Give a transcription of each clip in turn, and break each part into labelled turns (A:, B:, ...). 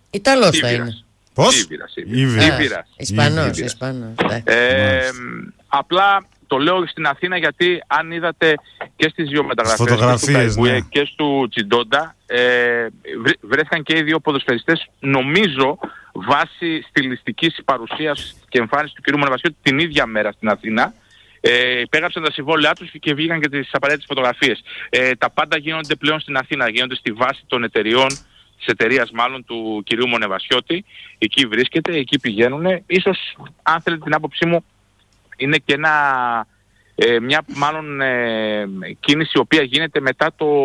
A: Ιταλός θα είναι.
B: Πώς?
A: Ισπανός.
C: Απλά το λέω στην Αθήνα γιατί αν είδατε και στις δύο μεταγραφές του Καϊμπούε και του Τσιντόντα, βρέθηκαν και οι δύο ποδοσφαιριστές, νομίζω, βάσει στιλιστικής παρουσίας και εμφάνισης του κ. Μονεβασιώτη την ίδια μέρα στην Αθήνα. Υπέγραψαν τα συμβόλαιά τους και βγήκαν και τις απαραίτητες φωτογραφίες. Τα πάντα γίνονται πλέον στην Αθήνα, γίνονται στη βάση των εταιριών, της εταιρείας μάλλον του κυρίου Μονεβασιώτη. Εκεί βρίσκεται, εκεί πηγαίνουν. Ίσως, αν θέλετε την άποψή μου, είναι και μια μάλλον κίνηση η οποία γίνεται μετά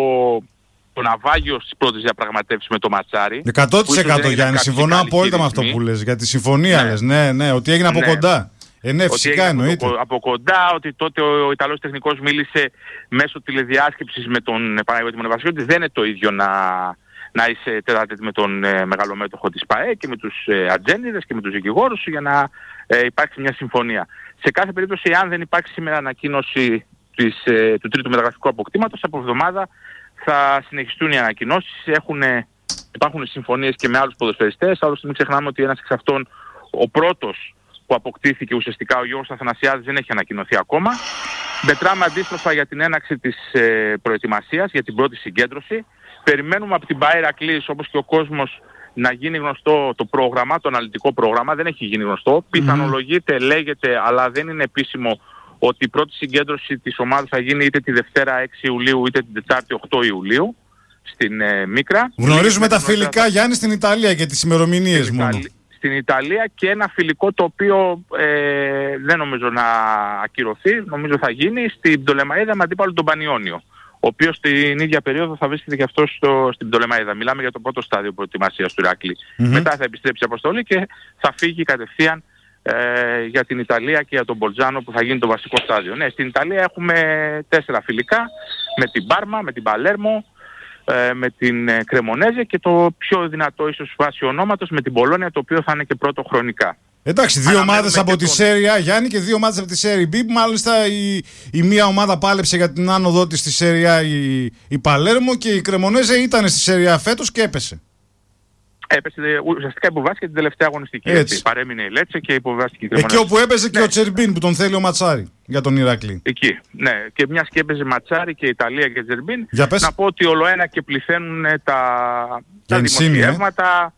C: το ναυάγιο στις πρώτες διαπραγματεύσεις με το Ματσάρι.
B: 100% Γιάννη, συμφωνώ απόλυτα με αυτό που λες, για τη συμφωνία λες, ναι, ότι έγινε από κοντά. Ναι, φυσικά εννοείται.
C: Από κοντά, ότι τότε ο Ιταλός τεχνικός μίλησε μέσω τηλεδιάσκεψης με τον Παναγιώτη Μονεβασιώτη. Δεν είναι το ίδιο να είσαι τέταρτη με τον μεγαλομέτωχο της ΠΑΕ και με τους ατζέντιδες και με τους δικηγόρους για να υπάρξει μια συμφωνία. Σε κάθε περίπτωση, αν δεν υπάρξει σήμερα ανακοίνωση του τρίτου μεταγραφικού αποκτήματος, από εβδομάδα θα συνεχιστούν οι ανακοινώσεις. Υπάρχουν συμφωνίες και με άλλους ποδοσφαιριστές. Άλλωστε μην ξεχνάμε ότι ένας εξ αυτών, ο πρώτος που αποκτήθηκε ουσιαστικά, ο Γιώργος Αθανασιάδης, δεν έχει ανακοινωθεί ακόμα. Μετράμε αντίστροφα για την έναρξη της προετοιμασίας, για την πρώτη συγκέντρωση. Περιμένουμε από την ΠΑΕ Ηρακλής, όπως και ο κόσμος, να γίνει γνωστό το πρόγραμμα, το αναλυτικό πρόγραμμα. Δεν έχει γίνει γνωστό. Πιθανολογείται, λέγεται, αλλά δεν είναι επίσημο, ότι η πρώτη συγκέντρωση της ομάδας θα γίνει είτε τη Δευτέρα 6 Ιουλίου είτε την Τετάρτη 8 Ιουλίου στην Μίκρα.
B: Γνωρίζουμε τα φιλικά, Γιάννη, στην Ιταλία και τις ημερομηνίες μόνο.
C: Στην Ιταλία και ένα φιλικό το οποίο δεν νομίζω να ακυρωθεί, νομίζω θα γίνει στην Πτολεμαΐδα με αντίπαλο τον Πανιόνιο, ο οποίος την ίδια περίοδο θα βρίσκεται και αυτός στην Πτολεμαΐδα. Μιλάμε για το πρώτο στάδιο προετοιμασίας του Ηρακλή. Μετά θα επιστρέψει η αποστολή και θα φύγει κατευθείαν για την Ιταλία και για τον Μπολτζάνο που θα γίνει το βασικό στάδιο. Ναι, στην Ιταλία έχουμε 4 φιλικά, με την Πάρμα, με την Παλέρμο, με την Κρεμονέζε και το πιο δυνατό ίσως βάσει ονόματος με την Πολόνια, το οποίο θα είναι και πρώτο χρονικά.
B: Εντάξει, 2 ομάδες από τη Serie A, Γιάννη, και 2 ομάδες από τη Serie B. Μάλιστα η μία ομάδα πάλεψε για την άνοδό της στη Serie A, η Παλέρμο, και η Κρεμονέζε ήταν στη Serie A φέτος και έπεσε.
C: Έπεσε, ουσιαστικά υποβάστηκε την τελευταία αγωνιστική. Έτσι. Παρέμεινε η Λέτσε και υποβάστηκε η Κρεμονέζε.
B: Εκεί όπου έπαιζε και ο Τσερμπίν που τον θέλει ο Ματσάρι για τον Ηρακλή.
C: Εκεί, ναι. Και μιας και έπαιζε Ματσάρι και Ιταλία και Τσερμπίν, να πω ότι ολοένα και πληθαίνουν τα δημοσιεύματα,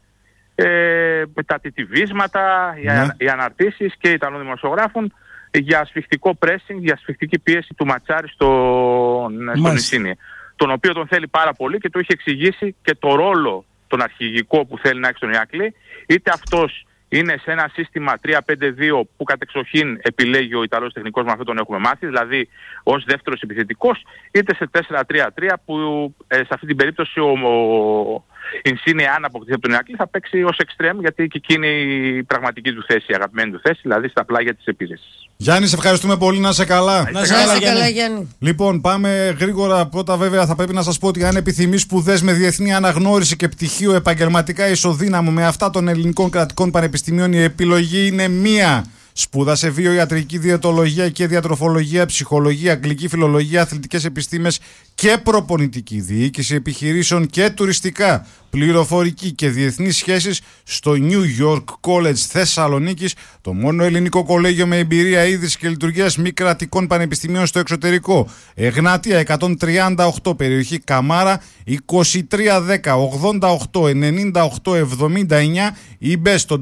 C: τα τιτιβίσματα, οι αναρτήσεις και Ιταλών δημοσιογράφων για σφιχτικό pressing, για σφιχτική πίεση του Ματσάρι στον Ινσίνιε, τον οποίο τον θέλει πάρα πολύ και του έχει εξηγήσει και το ρόλο τον αρχηγικό που θέλει να έχει στον Ηρακλή, είτε αυτός είναι σε ένα σύστημα 3-5-2 που κατεξοχήν επιλέγει ο Ιταλός τεχνικός, με αυτό τον έχουμε μάθει, δηλαδή ως δεύτερος επιθετικός, είτε σε 4-3-3 που σε αυτή την περίπτωση ο Ινσίνιε, αν αποκτηθεί από τον Ηρακλή, θα παίξει ως εξτρέμ, γιατί και εκείνη η πραγματική του θέση, η αγαπημένη του θέση, δηλαδή στα πλάγια της επίθεσης.
B: Γιάννη, σε ευχαριστούμε πολύ, να είσαι καλά.
A: Να είσαι καλά, Γιάννη.
B: Λοιπόν, πάμε γρήγορα. Πρώτα, βέβαια, θα πρέπει να σας πω ότι αν επιθυμείς σπουδές με διεθνή αναγνώριση και πτυχίο επαγγελματικά ισοδύναμο με αυτά των ελληνικών κρατικών πανεπιστημίων, η επιλογή είναι μία. Σπούδασε βιοιατρική διαιτολογία και διατροφολογία, ψυχολογία, αγγλική φιλολογία, αθλητικές επιστήμες και προπονητική διοίκηση επιχειρήσεων και τουριστικά, πληροφορική και διεθνείς σχέσεις στο New York College Θεσσαλονίκης, το μόνο ελληνικό κολέγιο με εμπειρία ίδρυσης και λειτουργίας μη κρατικών πανεπιστημίων στο εξωτερικό. Εγνάτια 138, περιοχή Καμάρα, 2310-88-98-79 ή μπες στο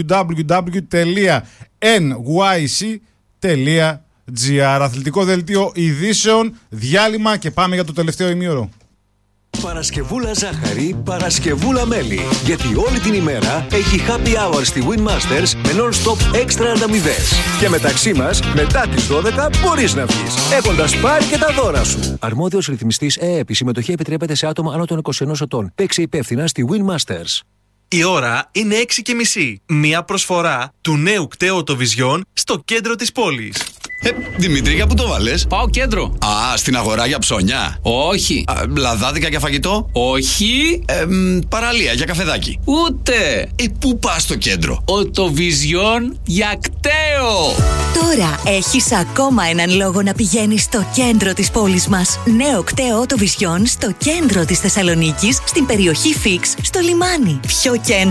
B: www.nyc.gr. Αθλητικό δελτίο ειδήσεων, διάλειμμα και πάμε για το τελευταίο ημίωρο.
D: Παρασκευούλα ζάχαρη, Παρασκευούλα μέλι. Γιατί όλη την ημέρα έχει happy hour στη Winmasters με non-stop έξτρα ανταμοιβές. Και μεταξύ μας, μετά τις 12 μπορείς να βγεις, έχοντας πάρει και τα δώρα σου. Αρμόδιος ρυθμιστής ΕΕΠ. Η συμμετοχή επιτρέπεται σε άτομα άνω των 21 ετών. Παίξε υπεύθυνα στη Winmasters.
E: Η ώρα είναι 6:30. Μια προσφορά του νέου κταίου Vision στο κέντρο της πόλης.
F: Δημήτρη, για πού το βάλες?
G: Πάω κέντρο.
F: Α, στην αγορά για ψώνια?
G: Όχι.
F: Λαδάδικα για φαγητό?
G: Όχι.
F: Παραλία για καφεδάκι?
G: Ούτε.
F: Πού πας στο κέντρο?
G: Vision για κταίο.
H: Τώρα έχεις ακόμα έναν λόγο να πηγαίνεις στο κέντρο της πόλης μας. Νέο κταίο Vision στο κέντρο της Θεσσαλονίκης, στην περιοχή Φίξ, στο λιμάνι. Πιο κέντρο